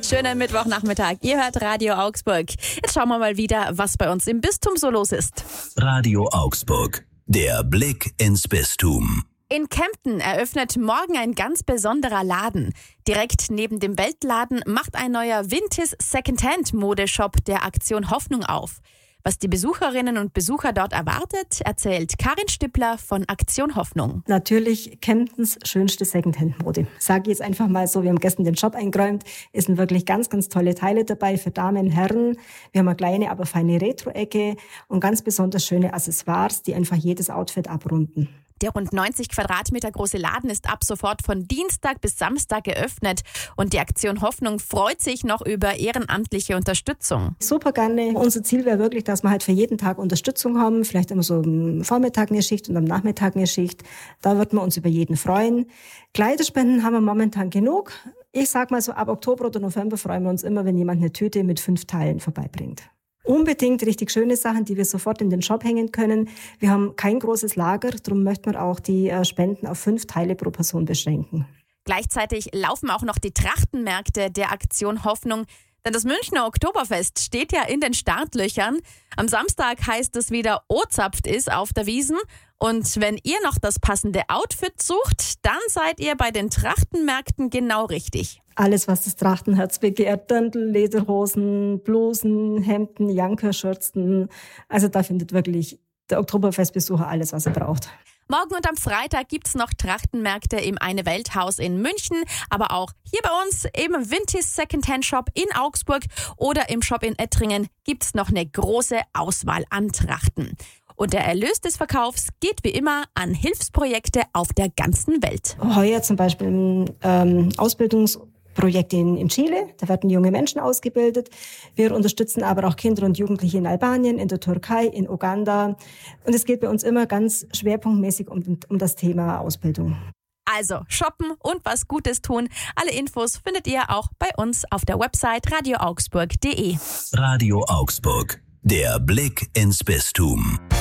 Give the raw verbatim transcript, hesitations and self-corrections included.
Schönen Mittwochnachmittag. Ihr hört Radio Augsburg. Jetzt schauen wir mal wieder, was bei uns im Bistum so los ist. Radio Augsburg. Der Blick ins Bistum. In Kempten eröffnet morgen ein ganz besonderer Laden. Direkt neben dem Weltladen macht ein neuer Vintis Secondhand-Modeshop der Aktion Hoffnung auf. Was die Besucherinnen und Besucher dort erwartet, erzählt Karin Stippler von Aktion Hoffnung. Natürlich Kemptens schönste Secondhand-Mode. Sage ich jetzt einfach mal so, wir haben gestern den Shop eingeräumt. Es sind wirklich ganz, ganz tolle Teile dabei für Damen, Herren. Wir haben eine kleine, aber feine Retro-Ecke und ganz besonders schöne Accessoires, die einfach jedes Outfit abrunden. Der rund neunzig Quadratmeter große Laden ist ab sofort von Dienstag bis Samstag geöffnet und die Aktion Hoffnung freut sich noch über ehrenamtliche Unterstützung. Super gerne. Unser Ziel wäre wirklich, dass wir halt für jeden Tag Unterstützung haben, vielleicht immer so am Vormittag eine Schicht und am Nachmittag eine Schicht. Da würden wir uns über jeden freuen. Kleiderspenden haben wir momentan genug. Ich sag mal so, ab Oktober oder November freuen wir uns immer, wenn jemand eine Tüte mit fünf Teilen vorbeibringt. Unbedingt richtig schöne Sachen, die wir sofort in den Shop hängen können. Wir haben kein großes Lager, darum möchten wir auch die Spenden auf fünf Teile pro Person beschränken. Gleichzeitig laufen auch noch die Trachtenmärkte der Aktion Hoffnung. Denn das Münchner Oktoberfest steht ja in den Startlöchern. Am Samstag heißt es wieder O-Zapft ist auf der Wiesn. Und wenn ihr noch das passende Outfit sucht, dann seid ihr bei den Trachtenmärkten genau richtig. Alles, was das Trachtenherz begehrt, Dirndl, Lederhosen, Blusen, Hemden, Jankerschürzen. Also da findet wirklich der Oktoberfestbesucher alles, was er braucht. Morgen und am Freitag gibt's noch Trachtenmärkte im Eine-Welt-Haus in München, aber auch hier bei uns im Vintis Secondhand Shop in Augsburg oder im Shop in Ettringen gibt's noch eine große Auswahl an Trachten. Und der Erlös des Verkaufs geht wie immer an Hilfsprojekte auf der ganzen Welt. Heuer zum Beispiel ein ähm, Ausbildungsprojekt in, in Chile, da werden junge Menschen ausgebildet. Wir unterstützen aber auch Kinder und Jugendliche in Albanien, in der Türkei, in Uganda. Und es geht bei uns immer ganz schwerpunktmäßig um, um das Thema Ausbildung. Also shoppen und was Gutes tun. Alle Infos findet ihr auch bei uns auf der Website radio augsburg punkt de. Radio Augsburg. Der Blick ins Bistum.